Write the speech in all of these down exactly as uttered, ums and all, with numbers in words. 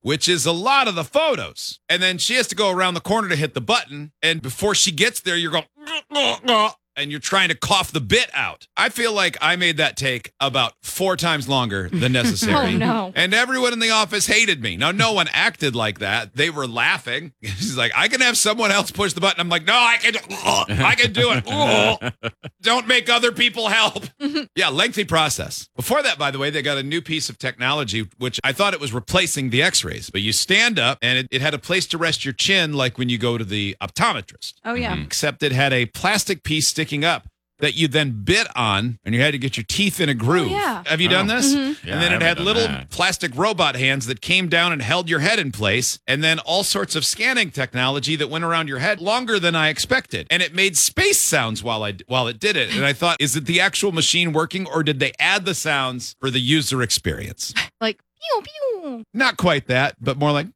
which is a lot of the photos. And then she has to go around the corner to hit the button. And before she gets there, you're going, and you're trying to cough the bit out. I feel like I made that take about four times longer than necessary. Oh, no. And everyone in the office hated me. Now, no one acted like that. They were laughing. She's like, I can have someone else push the button. I'm like, no, I can, I can do it. Don't make other people help. Yeah, lengthy process. Before that, by the way, they got a new piece of technology, which I thought it was replacing the x-rays. But you stand up, and it, it had a place to rest your chin like when you go to the optometrist. Oh, yeah. Mm-hmm. Except it had a plastic piece sticking up that you then bit on, and you had to get your teeth in a groove. Oh, yeah. Have you done Oh. this? Mm-hmm. Yeah, and then I it haven't had done little that. plastic robot hands that came down and held your head in place, and then all sorts of scanning technology that went around your head longer than I expected. And it made space sounds while I while it did it. And I thought, is it the actual machine working, or did they add the sounds for the user experience? Like, pew, pew. Not quite that, but more like.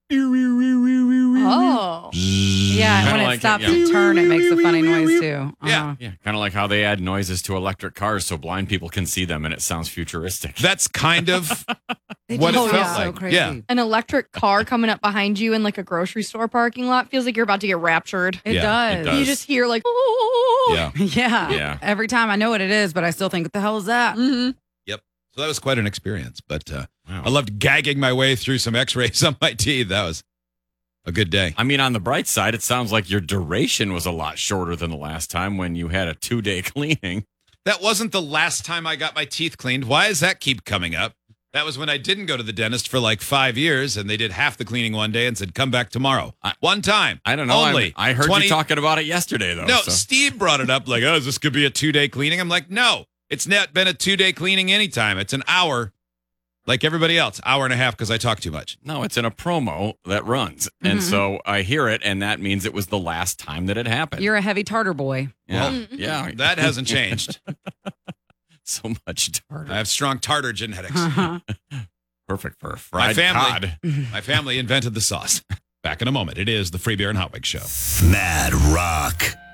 Oh. Yeah, Kinda when it like it, stops yeah. to turn, it makes a funny noise too. Yeah. Uh-huh. Yeah, kind of like how they add noises to electric cars so blind people can see them and it sounds futuristic. That's kind of They what it just felt sound so like. crazy. Yeah. An electric car coming up behind you in like a grocery store parking lot feels like you're about to get raptured. It, Yeah, does. it does. You just hear like, oh. yeah. Yeah. Yeah. Every time I know what it is, but I still think, what the hell is that? Mhm. So that was quite an experience, but uh, Wow. I loved gagging my way through some x-rays on my teeth. That was a good day. I mean, on the bright side, it sounds like your duration was a lot shorter than the last time when you had a two-day cleaning. That wasn't the last time I got my teeth cleaned. Why does that keep coming up? That was when I didn't go to the dentist for like five years, and they did half the cleaning one day and said, come back tomorrow. I- One time. I don't know. I- Only. I, heard twenty you talking about it yesterday, though. No, so- Steve brought it up like, oh, this could be a two-day cleaning. I'm like, no, it's not been a two-day cleaning anytime. It's an hour, like everybody else, hour and a half because I talk too much. No, it's in a promo that runs. And Mhm. so I hear it, and that means it was the last time that it happened. You're a heavy tartar boy. yeah. Well, yeah. That hasn't changed. so much tartar. I have strong tartar genetics. Uh-huh. Perfect for a fried family. cod. My family invented the sauce. Back in a moment. It is the Free Beer and Hot Wings Show. Mad Rock.